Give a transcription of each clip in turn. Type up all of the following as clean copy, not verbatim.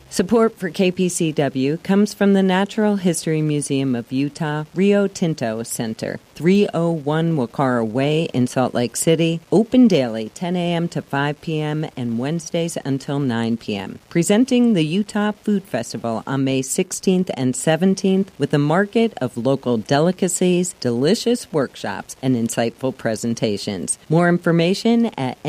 Support for KPCW comes from the Natural History Museum of Utah Rio Tinto Center, 301 Wakara Way in Salt Lake City, open daily 10 a.m. to 5 p.m. and Wednesdays until 9 p.m. Presenting the Utah Food Festival on May 16th and 17th with a market of local delicacies, delicious workshops, and insightful presentations. More information at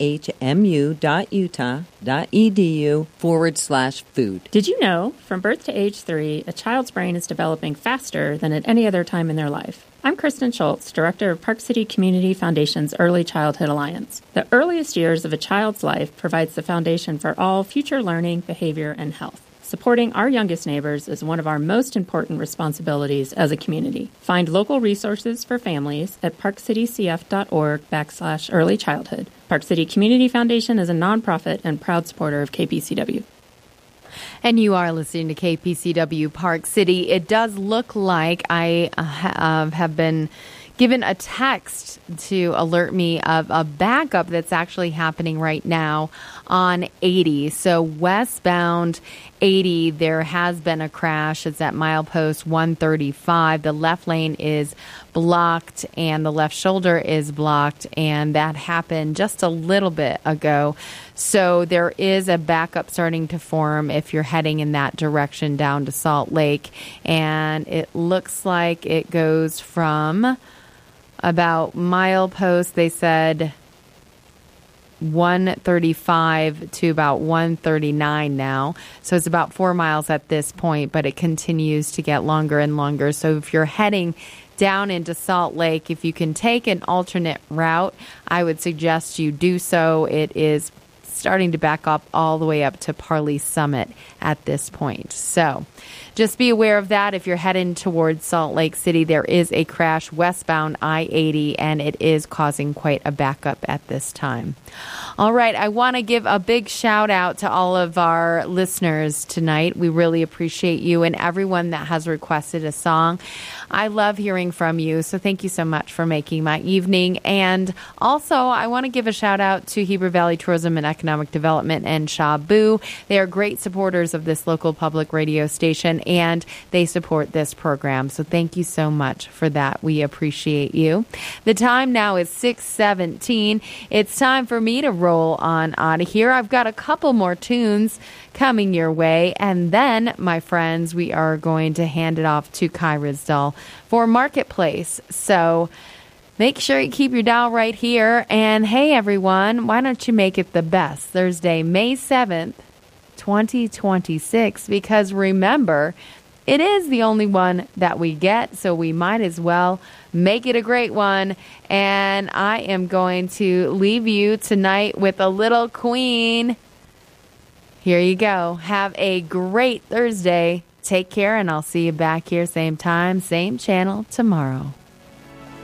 nhmu.utah.edu/food. Did you know, from birth to age 3, a child's brain is developing faster than at any other time in their life? I'm Kristen Schultz, Director of Park City Community Foundation's Early Childhood Alliance. The earliest years of a child's life provides the foundation for all future learning, behavior, and health. Supporting our youngest neighbors is one of our most important responsibilities as a community. Find local resources for families at parkcitycf.org/early childhood. Park City Community Foundation is a nonprofit and proud supporter of KPCW. And you are listening to KPCW Park City. It does look like I have been given a text to alert me of a backup that's actually happening right now on 80. So westbound 80, there has been a crash. It's at milepost 135. The left lane is blocked and the left shoulder is blocked, and that happened just a little bit ago. So there is a backup starting to form if you're heading in that direction down to Salt Lake, and it looks like it goes from about milepost, they said 135 to about 139 now. So it's about 4 miles at this point, but it continues to get longer and longer. So if you're heading down into Salt Lake, if you can take an alternate route, I would suggest you do so. It is starting to back up all the way up to Parley Summit at this point. So just be aware of that. If you're heading towards Salt Lake City, there is a crash westbound I-80, and it is causing quite a backup at this time. All right, I want to give a big shout out to all of our listeners tonight. We really appreciate you and everyone that has requested a song. I love hearing from you, so thank you so much for making my evening. And also, I want to give a shout out to Heber Valley Tourism and Economic Development and Shabu. They are great supporters of this local public radio station, and they support this program. So thank you so much for that. We appreciate you. The time now is 6:17. It's time for me to roll on out of here. I've got a couple more tunes coming your way, and then, my friends, we are going to hand it off to Kai Rizdal for Marketplace. So make sure you keep your dial right here. And hey, everyone, why don't you make it the best Thursday, May 7th, 2026, because remember, it is the only one that we get, so we might as well make it a great one. And I am going to leave you tonight with a little Queen. Here you go. Have a great Thursday. Take care, and I'll see you back here, same time, same channel tomorrow.